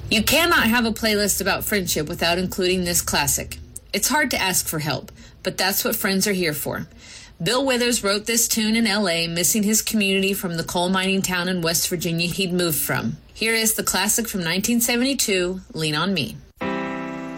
You cannot have a playlist about friendship without including this classic. It's hard to ask for help, but that's what friends are here for. Bill Withers wrote this tune in L.A., missing his community from the coal mining town in West Virginia he'd moved from. Here is the classic from 1972, Lean on Me.